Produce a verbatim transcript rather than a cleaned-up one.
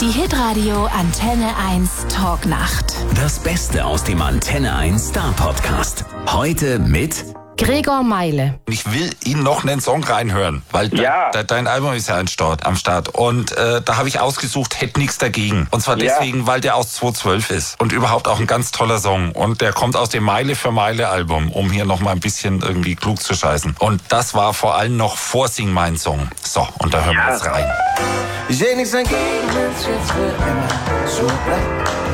Die Hitradio Antenne eins Talknacht. Das Beste aus dem Antenne eins Star Podcast. Heute mit Gregor Meile. Ich will Ihnen noch einen Song reinhören, weil ja. de, de, dein Album ist ja am Start. Am Start. Und äh, da habe ich ausgesucht, hätte nichts dagegen. Und zwar deswegen, ja. weil der aus zweitausendzwölf ist. Und überhaupt auch ein ganz toller Song. Und der kommt aus dem Meile für Meile Album, um hier noch mal ein bisschen irgendwie klug zu scheißen. Und das war vor allem noch vor Sing mein Song. So, und da hören ja. wir jetzt rein. J'ai nichts dagegen, wenn's jetzt für immer so bleibt.